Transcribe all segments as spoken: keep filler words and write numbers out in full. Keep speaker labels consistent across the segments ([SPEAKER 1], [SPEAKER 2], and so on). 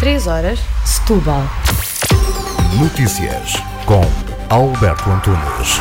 [SPEAKER 1] três horas, Setúbal.
[SPEAKER 2] Notícias com Alberto Antunes.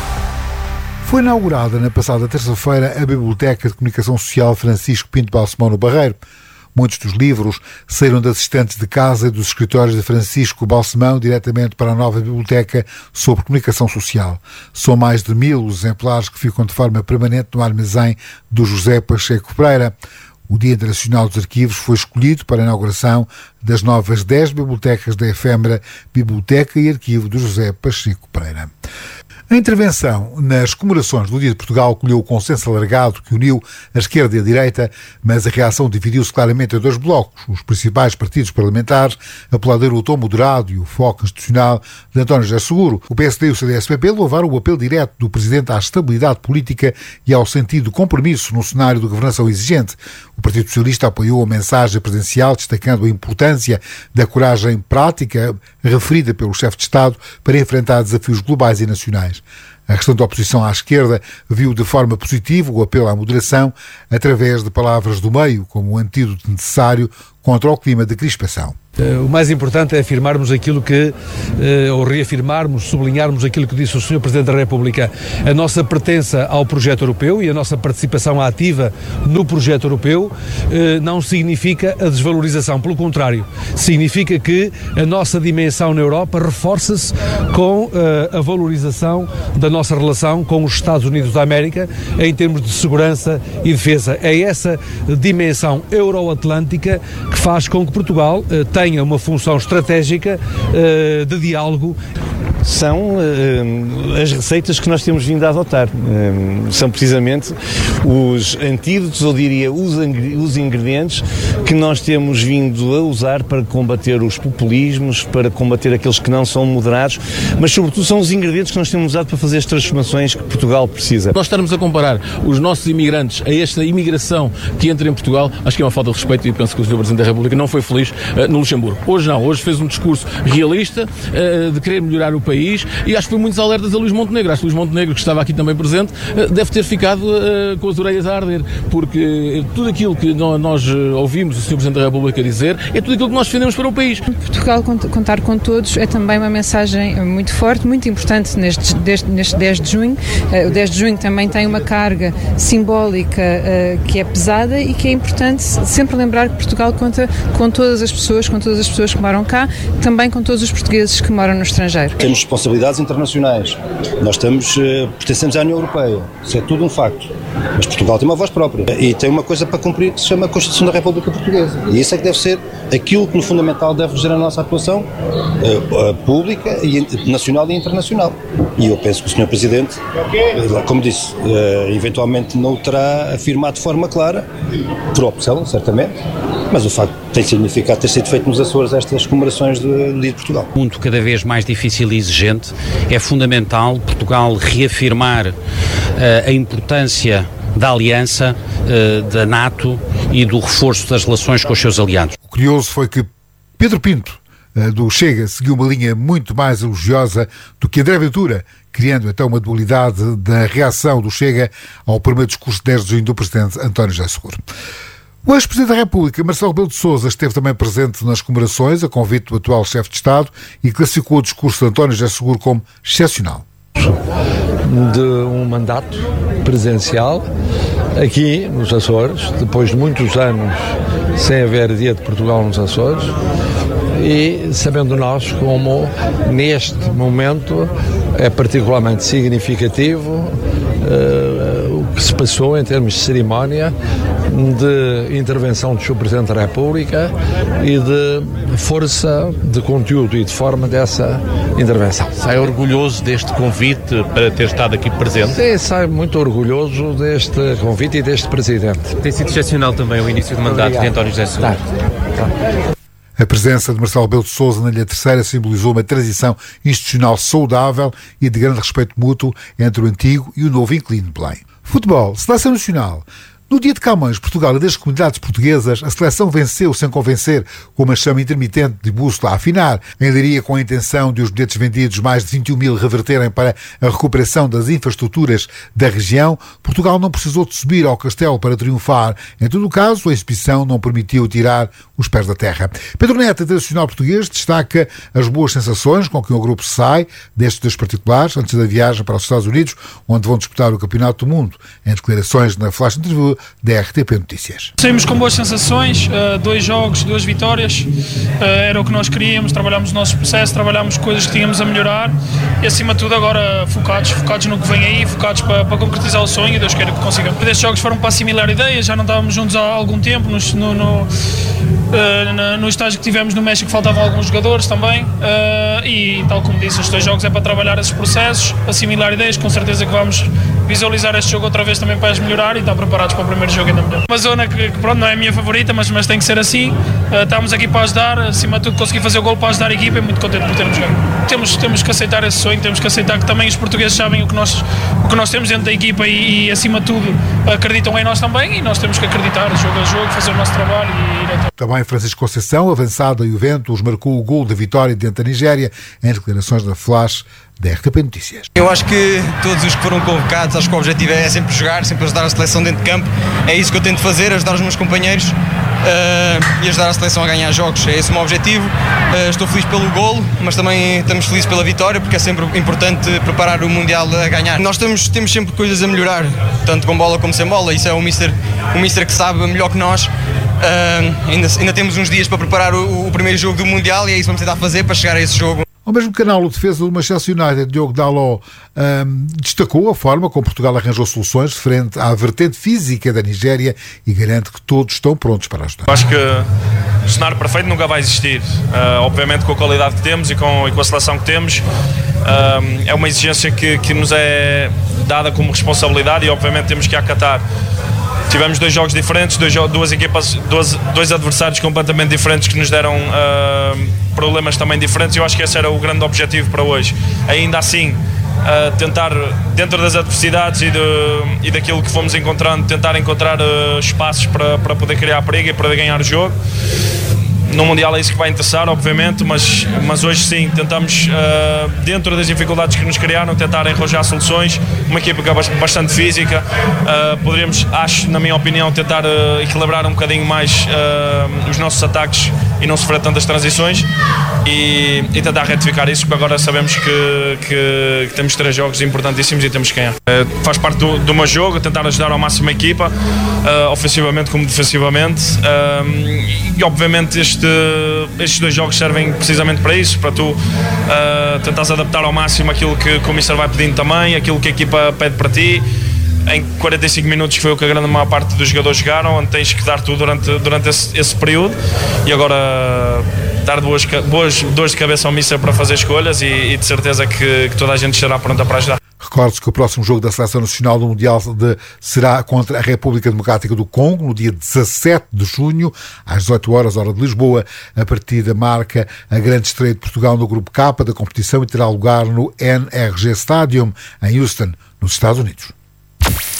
[SPEAKER 2] Foi inaugurada na passada terça-feira a Biblioteca de Comunicação Social Francisco Pinto Balsemão no Barreiro. Muitos dos livros saíram de assistentes de casa e dos escritórios de Francisco Balsemão diretamente para a nova biblioteca sobre comunicação social. São mais de mil os exemplares que ficam de forma permanente no armazém do José Pacheco Pereira. O Dia Internacional dos Arquivos foi escolhido para a inauguração das novas dez bibliotecas da efêmera Biblioteca e Arquivo do José Pacheco Pereira. A intervenção nas comemorações do Dia de Portugal colheu o consenso alargado que uniu a esquerda e a direita, mas a reação dividiu-se claramente em dois blocos. Os principais partidos parlamentares aplaudiram o tom moderado e o foco institucional de António José Seguro. O P S D e o C D S P P louvaram o apelo direto do Presidente à estabilidade política e ao sentido de compromisso no cenário de governação exigente. O Partido Socialista apoiou a mensagem presidencial, destacando a importância da coragem prática referida pelo chefe de Estado para enfrentar desafios globais e nacionais. A restante oposição à esquerda viu de forma positiva o apelo à moderação através de palavras do meio como um antídoto necessário contra o clima de crispação.
[SPEAKER 3] O mais importante é afirmarmos aquilo que, ou reafirmarmos, sublinharmos aquilo que disse o senhor Presidente da República, a nossa pertença ao projeto europeu e a nossa participação ativa no projeto europeu não significa a desvalorização, pelo contrário, significa que a nossa dimensão na Europa reforça-se com a valorização da nossa relação com os Estados Unidos da América em termos de segurança e defesa. É essa dimensão euroatlântica que faz com que Portugal tenha tenha uma função estratégica uh, de diálogo.
[SPEAKER 4] São uh, as receitas que nós temos vindo a adotar. Uh, são precisamente os antídotos, ou diria, os, os ingredientes que nós temos vindo a usar para combater os populismos, para combater aqueles que não são moderados, mas sobretudo são os ingredientes que nós temos usado para fazer as transformações que Portugal precisa.
[SPEAKER 5] Nós estarmos a comparar os nossos imigrantes a esta imigração que entra em Portugal, acho que é uma falta de respeito e penso que o senhor Presidente da República não foi feliz uh, no Luxemburgo. Hoje não, hoje fez um discurso realista uh, de querer melhorar o país e acho que foi muitos alertas a Luís Montenegro. Acho que Luís Montenegro, que estava aqui também presente, uh, deve ter ficado uh, com as orelhas a arder, porque tudo aquilo que no, nós uh, ouvimos o senhor Presidente da República dizer é tudo aquilo que nós defendemos para o país.
[SPEAKER 6] Portugal contar com todos é também uma mensagem muito forte, muito importante neste, deste, neste dez de junho. Uh, o dez de junho também tem uma carga simbólica uh, que é pesada e que é importante sempre lembrar que Portugal conta com todas as pessoas, com todas as pessoas que moram cá, também com todos os portugueses que moram no estrangeiro.
[SPEAKER 7] Temos responsabilidades internacionais, nós estamos, pertencemos à União Europeia, isso é tudo um facto, mas Portugal tem uma voz própria e tem uma coisa para cumprir que se chama a Constituição da República Portuguesa, e isso é que deve ser aquilo que no fundamental deve reger a nossa atuação uh, uh, pública, e, nacional e internacional. E eu penso que o senhor Presidente, uh, como disse, uh, eventualmente não o terá afirmado de forma clara, por opção, certamente, mas o facto tem significado ter sido feito nos Açores estas comemorações do Dia de Portugal.
[SPEAKER 8] Um mundo cada vez mais difícil e exigente, é fundamental Portugal reafirmar uh, a importância da aliança, uh, da NATO e do reforço das relações com os seus aliados.
[SPEAKER 2] O curioso foi que Pedro Pinto, uh, do Chega, seguiu uma linha muito mais elogiosa do que André Ventura, criando então uma dualidade da reação do Chega ao primeiro discurso de dez de junho do Presidente António José Seguro. O ex-Presidente da República, Marcelo Rebelo de Sousa, esteve também presente nas comemorações, a convite do atual chefe de Estado, e classificou o discurso de António José Seguro como excepcional.
[SPEAKER 3] De um mandato presidencial aqui nos Açores, depois de muitos anos sem haver Dia de Portugal nos Açores, e sabendo nós como neste momento é particularmente significativo uh, o que se passou em termos de cerimónia, de intervenção do senhor Presidente da República e de força de conteúdo e de forma dessa intervenção.
[SPEAKER 9] Sai orgulhoso deste convite para ter estado aqui presente?
[SPEAKER 3] Sim, sai muito orgulhoso deste convite e deste Presidente.
[SPEAKER 9] Tem sido excepcional também o início do mandato Obrigado. de António José Seguro. Tá. Tá.
[SPEAKER 2] A presença de Marcelo Rebelo de Sousa na Ilha Terceira simbolizou uma transição institucional saudável e de grande respeito mútuo entre o antigo e o novo inquilino de Belém. Futebol, Seleção Nacional. No dia de Camões, Portugal e das comunidades portuguesas, a seleção venceu sem convencer, com uma chama intermitente de bússola a afinar. Em Leiria, com a intenção de os bilhetes vendidos, mais de vinte e um mil, reverterem para a recuperação das infraestruturas da região, Portugal não precisou de subir ao castelo para triunfar. Em todo o caso, a exibição não permitiu tirar os pés da terra. Pedro Neto, internacional português, destaca as boas sensações com que o grupo sai destes dois particulares antes da viagem para os Estados Unidos, onde vão disputar o Campeonato do Mundo. Em declarações na Flash Interview da R T P Notícias.
[SPEAKER 10] Saímos com boas sensações, uh, dois jogos, duas vitórias, uh, era o que nós queríamos, trabalhámos o nosso processo, trabalhámos coisas que tínhamos a melhorar e acima de tudo agora focados, focados no que vem aí, focados para, para concretizar o sonho e Deus queira que consigamos. Estes jogos foram para assimilar ideias, já não estávamos juntos há algum tempo, no, no, no, uh, no estágio que tivemos no México faltavam alguns jogadores também uh, e tal como disse, estes dois jogos é para trabalhar esses processos, assimilar ideias, com certeza que vamos visualizar este jogo outra vez também para as melhorar e estar preparados para o primeiro jogo ainda melhor. Uma zona que, que pronto, não é a minha favorita, mas, mas tem que ser assim. Uh, estamos aqui para ajudar, acima de tudo conseguir fazer o gol para ajudar a equipa e muito contente por termos ganho. Temos, temos que aceitar esse sonho, temos que aceitar que também os portugueses sabem o que nós, o que nós temos dentro da equipa e, e acima de tudo acreditam em nós também e nós temos que acreditar, jogo a jogo, fazer o nosso trabalho e ir até.
[SPEAKER 2] Também Francisco Conceição, avançado da Juventus, marcou o gol da vitória diante da Nigéria em declarações da Flash da R T P Notícias.
[SPEAKER 11] Eu acho que todos os que foram convocados, acho que o objetivo é sempre jogar, sempre ajudar a seleção dentro de campo. É isso que eu tento fazer, ajudar os meus companheiros uh, e ajudar a seleção a ganhar jogos. É esse o meu objetivo. Uh, estou feliz pelo golo, mas também estamos felizes pela vitória, porque é sempre importante preparar o Mundial a ganhar. Nós temos, temos sempre coisas a melhorar, tanto com bola como sem bola. Isso é o Mister, o Mister que sabe melhor que nós. Uh, ainda, ainda temos uns dias para preparar o, o primeiro jogo do Mundial e é isso que vamos tentar fazer para chegar a esse jogo.
[SPEAKER 2] Ao mesmo canal, o defesa do Manchester United, Diogo Dalot, um, destacou a forma como Portugal arranjou soluções frente à vertente física da Nigéria e garante que todos estão prontos para ajudar.
[SPEAKER 12] Acho que o cenário perfeito nunca vai existir. Uh, obviamente com a qualidade que temos e com, e com a seleção que temos, uh, é uma exigência que, que nos é dada como responsabilidade e obviamente temos que acatar. Tivemos dois jogos diferentes, dois, duas equipas, dois, dois adversários completamente diferentes que nos deram uh, problemas também diferentes e eu acho que esse era o grande objetivo para hoje. Ainda assim, uh, tentar, dentro das adversidades e, de, e daquilo que fomos encontrando, tentar encontrar uh, espaços para, para poder criar perigo e para ganhar o jogo. No Mundial é isso que vai interessar, obviamente, mas, mas hoje sim, tentamos, uh, dentro das dificuldades que nos criaram, tentar arranjar soluções. Uma equipa que é bastante física, uh, poderíamos, acho, na minha opinião, tentar uh, equilibrar um bocadinho mais uh, os nossos ataques e não sofrer tantas transições e, e tentar retificar isso, porque agora sabemos que, que, que temos três jogos importantíssimos e temos que ganhar. Uh, faz parte do, do meu jogo, tentar ajudar ao máximo a equipa, uh, ofensivamente como defensivamente, uh, e obviamente este estes dois jogos servem precisamente para isso, para tu uh, tentares adaptar ao máximo aquilo que, que o Mister vai pedindo também, aquilo que a equipa pede para ti. Em quarenta e cinco minutos, que foi o que a grande maior parte dos jogadores jogaram, onde tens que dar tudo durante, durante esse, esse período e agora dar boas, boas dores de cabeça ao Mister para fazer escolhas e, e de certeza que, que toda a gente estará pronta para ajudar.
[SPEAKER 2] Recorde-se que o próximo jogo da Seleção Nacional do Mundial de, será contra a República Democrática do Congo, no dia dezassete de junho, às dezoito horas, hora de Lisboa. A partida marca a grande estreia de Portugal no Grupo K da competição e terá lugar no N R G Stadium, em Houston, nos Estados Unidos.